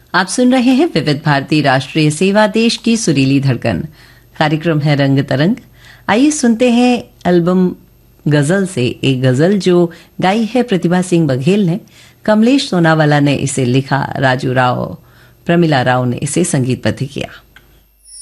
आप सुन रहे हैं विविध भारती राष्ट्रीय सेवा देश की सुरीली धड़कन। कार्यक्रम है रंग तरंग। आइए सुनते हैं एल्बम गजल से एक गजल जो गाई है प्रतिभा सिंह बघेल ने। कमलेश सोनावाला ने इसे लिखा, राजू राव, प्रमिला राव ने इसे संगीतबद्ध किया।